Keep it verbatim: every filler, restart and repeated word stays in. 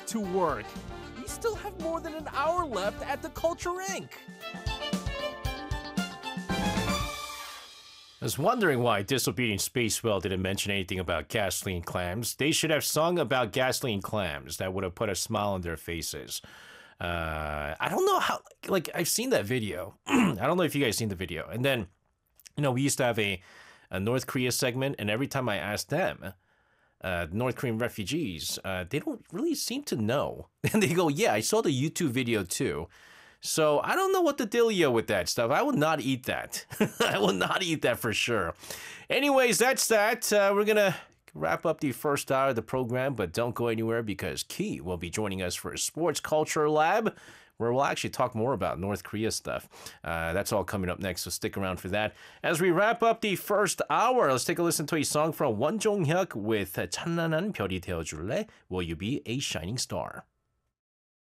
to work. We still have more than an hour left at the Culture Incorporated. I was wondering why Disobedient Spacewell didn't mention anything about gasoline clams. They should have sung about gasoline clams. That would have put a smile on their faces. Uh, I don't know how, like, I've seen that video. I don't know if you guys seen the video. And then, you know, we used to have a, a North Korea segment, and every time I asked them, uh, North Korean refugees, uh, they don't really seem to know. And they go, yeah, I saw the YouTube video too. So I don't know what the dealio with that stuff. I will not eat that. I will not eat that for sure. Anyways, that's that. Uh, we're going to wrap up the first hour of the program, but don't go anywhere because Key will be joining us for a Sports Culture Lab, where we'll actually talk more about North Korea stuff. Uh, that's all coming up next, so stick around for that. As we wrap up the first hour, let's take a listen to a song from Won Jong-hyuk with 찬란한 별이 되어줄래? Will You Be a Shining Star?